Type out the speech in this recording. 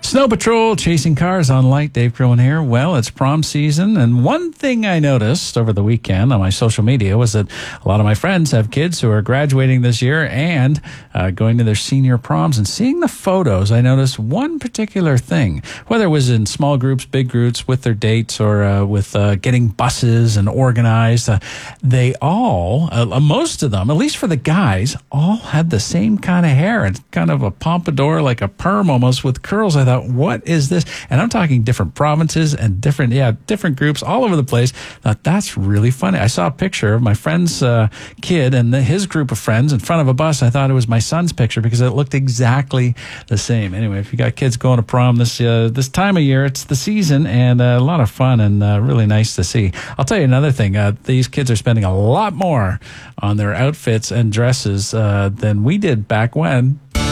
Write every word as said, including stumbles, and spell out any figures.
Snow Patrol, chasing cars on light. Dave Groen here. Well, it's prom season, and one thing I noticed over the weekend on my social media was that a lot of my friends have kids who are graduating this year and uh, going to their senior proms. And seeing the photos, I noticed one particular thing, whether it was in small groups, big groups, with their dates, or uh, with uh, getting buses and organized. Uh, they all, uh, most of them, at least for the guys, all had the same kind of hair and kind of a pompadour, like a perm almost, with curls. I thought, what is this? And I'm talking different provinces and different, yeah, different groups all over the place. Thought that's really funny. I saw a picture of my friend's uh, kid and the, his group of friends in front of a bus. I thought it was my son's picture because it looked exactly the same. Anyway, if you got kids going to prom this uh, this time of year, it's the season, and uh, a lot of fun and uh, really nice to see. I'll tell you another thing. Uh, these kids are spending a lot more on their outfits and dresses uh, than we did back when.